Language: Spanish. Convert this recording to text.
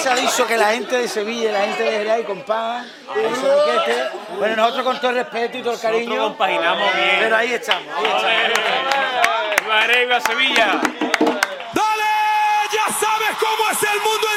se ha dicho que la gente de Sevilla y la gente de Jerez compagan. Bueno, nosotros con todo el respeto y todo el cariño. Nosotros compaginamos bien. Pero ahí estamos. ¡Viva Jerez, viva Sevilla! ¡Dale! ¡Ya sabes cómo es el mundo!